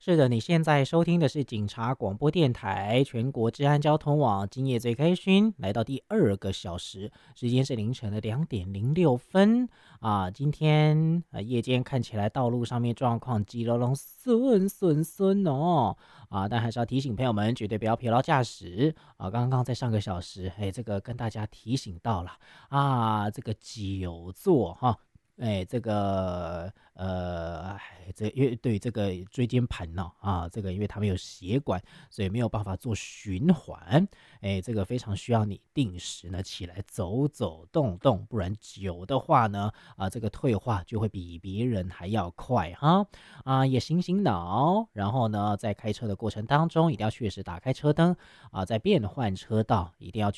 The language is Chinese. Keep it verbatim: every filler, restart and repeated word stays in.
是的，你现在收听的是警察广播电台全国治安交通网，今夜最开勋，来到第二个小时，时间是凌晨的两点零六分啊。今天呃夜间看起来道路上面状况急隆隆顺顺顺哦啊，但还是要提醒朋友们，绝对不要疲劳驾驶啊。刚刚在上个小时，哎，这个跟大家提醒到了啊，这个久坐哈。哎，这个呃，哎这因为对于这个椎间盘呢啊，这个因为它没有血管，所以没有办法做循环。哎，这个非常需要你定时呢起来走走动动，不然久的话呢，啊，这个退化就会比别人还要快哈。啊，也醒醒脑，然后呢，在开车的过程当中，一定要确实打开车灯啊，在变换车道一定要